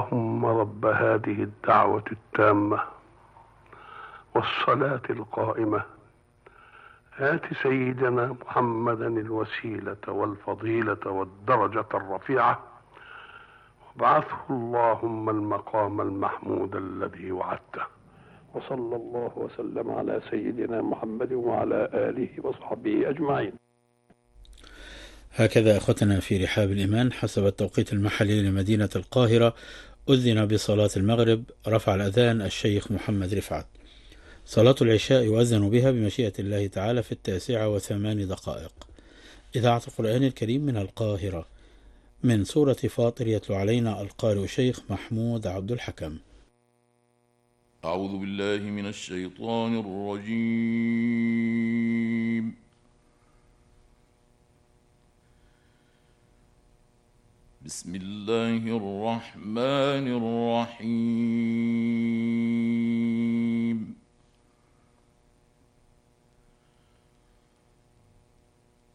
اللهم رب هذه الدعوة التامة والصلاة القائمة آت سيدنا محمدا الوسيلة والفضيلة والدرجة الرفيعة وابعثه اللهم المقام المحمود الذي وعدته. وصلى الله وسلم على سيدنا محمد وعلى آله وصحبه أجمعين. هكذا أخوتنا في رحاب الإيمان، حسب التوقيت المحلي لمدينة القاهرة أذن بصلاة المغرب. رفع الأذان الشيخ محمد رفعت. صلاة العشاء يؤذن بها بمشيئة الله تعالى في 9:08. إذاعة القرآن الكريم من القاهرة، من سورة فاطر، يتلو علينا القارئ الشيخ محمود عبد الحكم. أعوذ بالله من الشيطان الرجيم. بسم الله الرحمن الرحيم.